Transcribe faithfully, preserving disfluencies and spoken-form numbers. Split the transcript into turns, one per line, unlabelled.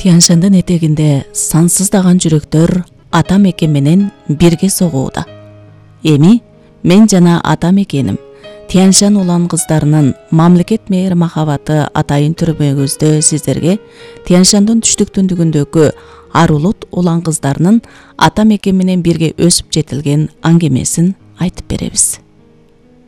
Тянь-Шандын этегинде сансыздаган жүрөктөр ата мекен менен бирге согууда. Эми мен жана ата мекеним Тянь-Шань улан кыздарынын мамлекет мээри махабаты атайын түрмөгүздө сиздерге Тянь-Шандын түштүктүндүгүндөгү Арулут улан кыздарынын ата мекен менен бирге өсүп жетилген аңгемесин айтып беребиз.